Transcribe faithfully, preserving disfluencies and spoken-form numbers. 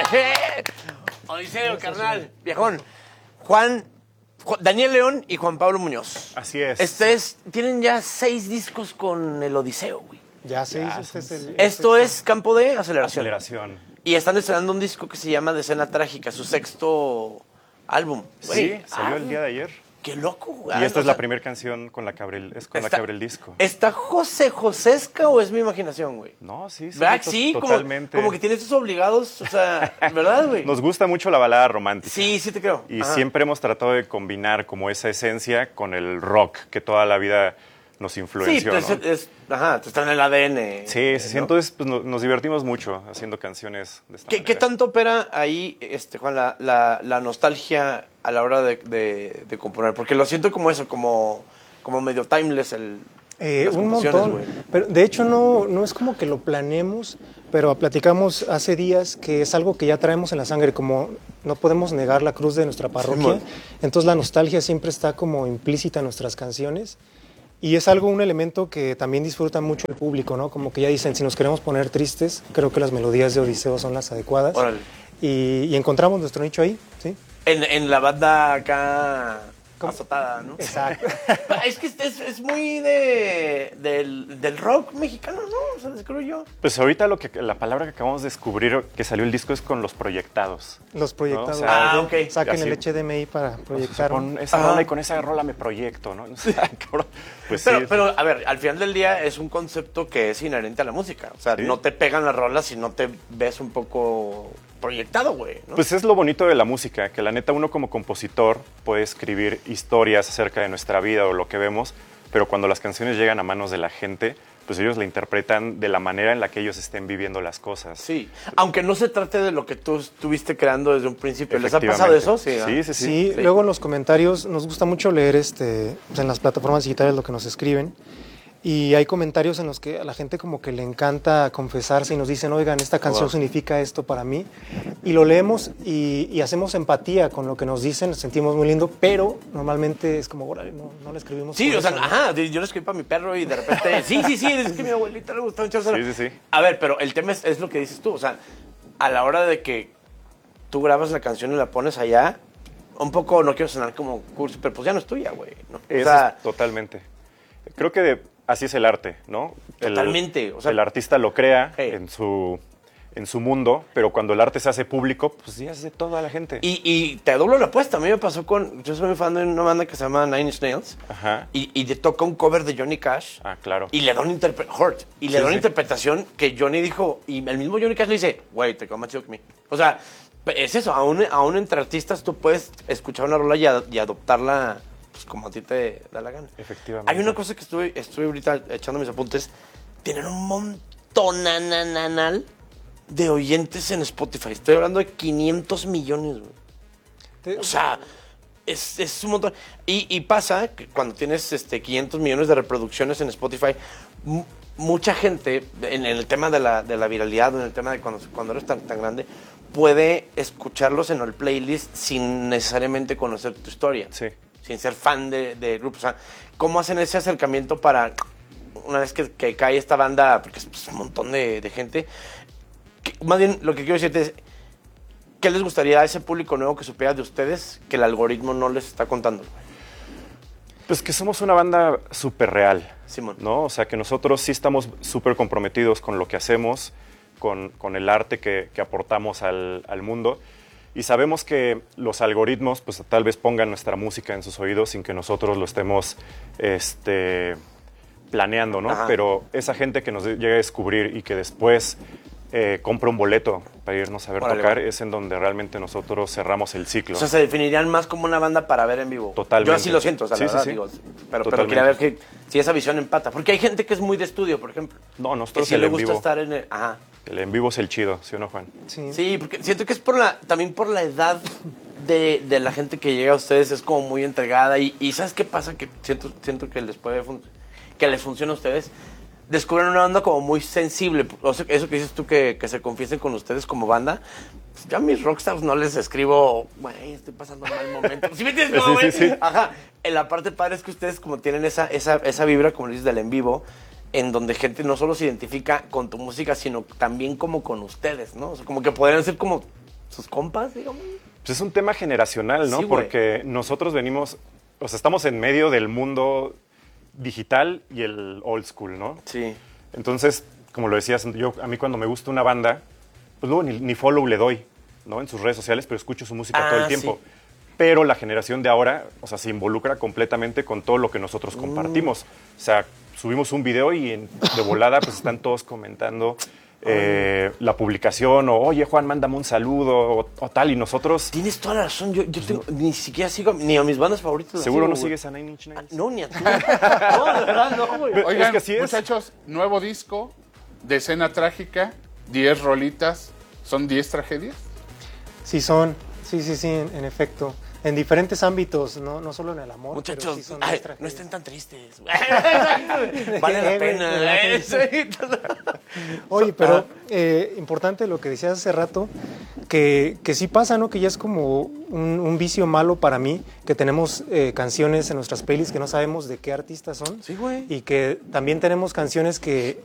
Odiseo, carnal, viejón. Juan, Juan, Daniel León y Juan Pablo Muñoz. Así es. Este es, tienen ya seis discos con el Odiseo, güey. Ya seis, Ya, este es el... Esto es Campo de Aceleración. Aceleración. Y están estrenando un disco que se llama Decena Trágica, su sexto álbum. Güey, Sí, salió ah, el día de ayer. Qué loco, güey. Y esta O es la sea, primera canción con la que abre el, es con la está- que abre el disco. ¿Está José Josesca o es mi imaginación, güey? No, sí, sí. ¿Verdad? to- Sí, como, totalmente. como que tiene estos obligados, o sea, ¿verdad, güey? Nos gusta mucho la balada romántica. Sí, sí te creo. Y Ajá. siempre hemos tratado de combinar como esa esencia con el rock que toda la vida nos Sí, influenció, pues, ¿no? es, es- ajá, está en el A D N. Sí, sí, sí. ¿no? Entonces pues, no- nos divertimos mucho haciendo canciones de esta ¿Qué, qué manera. tanto opera ahí, este, Juan, la, la, la nostalgia a la hora de, de- de componer? Porque lo siento como eso, como, como medio timeless el, Eh, las un composiciones, montón. güey. Pero de hecho no, no es como que lo planeemos, pero platicamos hace días que es algo que ya traemos en la sangre, como no podemos negar la cruz de nuestra parroquia, Simón. entonces la nostalgia siempre está como implícita en nuestras canciones y es algo, un elemento que también disfruta mucho el público, ¿no? Como que ya dicen, si nos queremos poner tristes, creo que las melodías de Odiseo son las adecuadas. Órale. Y, y encontramos nuestro nicho ahí, ¿sí? En, en la banda acá ¿Cómo? azotada, ¿no? Exacto. Es que es, es muy de, del, del rock mexicano, ¿no? O sea, les creo yo. Pues ahorita lo que, la palabra que acabamos de descubrir que salió el disco es con los proyectados. Los proyectados. O sea, Ah, ok. Saquen así. el H D M I para O sea, proyectar. con esa Ajá. rola y con esa rola me proyecto, ¿no? O sea, cabrón, pues Pero, sí. pero, a ver, al final del día es un concepto que es inherente a la música. O sea, Sí. no te pegan las rolas si no te ves un poco proyectado, güey, ¿no? Pues es lo bonito de la música, que la neta uno como compositor puede escribir historias acerca de nuestra vida o lo que vemos, pero cuando las canciones llegan a manos de la gente, pues ellos la interpretan de la manera en la que ellos estén viviendo las cosas. Sí, aunque no se trate de lo que tú estuviste creando desde un principio. ¿Les ha Efectivamente. pasado eso? Sí, ¿ah? Sí, sí, sí. Sí, Sí. luego en los comentarios nos gusta mucho leer este, pues, en las plataformas digitales lo que nos escriben. Y hay comentarios en los que a la gente como que le encanta confesarse y nos dicen, oigan, esta canción Wow. significa esto para mí. Y lo leemos y, y hacemos empatía con lo que nos dicen, nos sentimos muy lindo, pero normalmente es como, órale, no, no le escribimos. Sí, por o sea, eso, ¿no? ajá, yo lo escribí para mi perro y de repente, sí, sí, sí, es que a mi abuelita le gustaba un chorro. Sí, sí, sí. A ver, pero el tema es, es lo que dices tú, o sea, a la hora de que tú grabas la canción y la pones allá, un poco, no quiero sonar como cursi, pero pues ya no es tuya, güey, ¿no? O Eso sea, es totalmente. Creo que de- así es el arte, ¿no? El- Totalmente, o sea- el artista lo crea Hey. en su en su mundo, pero cuando el arte se hace público, pues ya es de toda la gente. y, y te doblo la apuesta, a mí me pasó con, yo soy muy fan de una banda que se llama Nine Inch Nails, Ajá. y, y le toca un cover de Johnny Cash, Ah, claro. y le da una interpretación, y le Sí, da una sí. interpretación que Johnny dijo, y el mismo Johnny Cash le dice, güey, te come más chido que mí. O sea, es eso, aún, aún entre artistas tú puedes escuchar una rola y, ad- y adoptarla pues, como a ti te da la gana. Efectivamente. Hay una cosa que estuve, estuve ahorita echando mis apuntes, tienen un montón nananal de oyentes en Spotify. Estoy hablando de quinientos millones, güey. Te- O sea, es, es un montón. Y, y pasa que cuando tienes este, quinientos millones de reproducciones en Spotify, mu- mucha gente, en, en el tema de la, de la viralidad, en el tema de cuando, cuando eres tan, tan grande, puede escucharlos en el playlist sin necesariamente conocer tu historia. Sí. Sin ser fan de, de grupos. O sea, ¿cómo hacen ese acercamiento para, una vez que, que cae esta banda, porque es pues, un montón de, de gente, que- más bien lo que quiero decirte es, ¿qué les gustaría a ese público nuevo que supiera de ustedes que el algoritmo no les está contando? Pues que somos una banda súper real, Simón. ¿no? O sea, que nosotros sí estamos súper comprometidos con lo que hacemos, con, con el arte que, que aportamos al, al mundo. Y sabemos que los algoritmos, pues tal vez pongan nuestra música en sus oídos sin que nosotros lo estemos este, planeando, ¿no? Ajá. Pero esa gente que nos llega a descubrir y que después eh, compra un boleto para irnos a ver Órale, tocar, va. es en donde realmente nosotros cerramos el ciclo. O sea, se definirían más como una banda para ver en vivo. Totalmente. Yo así lo siento, o sea, Sí, la sí, verdad, sí. digo, pero, pero Totalmente. quería ver que, si esa visión empata. Porque hay gente que es muy de estudio, por ejemplo. No, Que nosotros sí el le en gusta vivo. estar en el... Ajá. El en vivo es el chido, ¿sí o no, Juan? Sí. Sí, porque siento que es por la, también por la edad de, de la gente que llega a ustedes, es como muy entregada. Y, y ¿sabes qué pasa? Que siento, siento que les puede fun- que les funciona a ustedes. Descubren una banda como muy sensible. O sea, eso que dices tú, que, que se confiesen con ustedes como banda. Pues yo a mis rockstars no les escribo, güey, estoy pasando un mal momento. ¿Sí me entiendes? Sí, güey? sí, sí. Ajá. En la parte padre es que ustedes como tienen esa, esa, esa vibra, como dices, del en vivo, en donde gente no solo se identifica con tu música, sino también como con ustedes, ¿no? O sea, como que podrían ser como sus compas, digamos. Pues es un tema generacional, ¿no? Sí, güey. Porque nosotros venimos, o sea, estamos en medio del mundo digital y el old school, ¿no? Sí. Entonces, como lo decías, yo a mí cuando me gusta una banda, pues luego ni, ni follow le doy, ¿no? En sus redes sociales, pero escucho su música Ah, todo el tiempo. sí. Pero la generación de ahora, o sea, se involucra completamente con todo lo que nosotros Mm. compartimos. O sea, subimos un video y en- de volada pues están todos comentando eh, la publicación o, oye, Juan, mándame un saludo o, o tal, y nosotros... Tienes toda la razón. Yo, yo tengo, ni siquiera sigo ni a mis bandas favoritas. las Seguro sigo, no güey. sigues a Nine Inch Nails. No, ni a tú. No, de verdad, no, güey. Pero- Oigan, es que así es. muchachos, nuevo disco de Escena Trágica, diez rolitas, ¿son diez tragedias? Sí son, sí, sí, sí, en, en efecto. En diferentes ámbitos, no, no solo en el amor. pero Muchachos, sí son ay, diez no tragedias. estén tan tristes. Vale la pena. ¿eh? Sí. Oye, pero eh, importante lo que decías hace rato, que, que sí pasa, ¿no? Que ya es como un, un vicio malo para mí, que tenemos eh, canciones en nuestras playlists que no sabemos de qué artistas son. Sí, güey. Y que también tenemos canciones que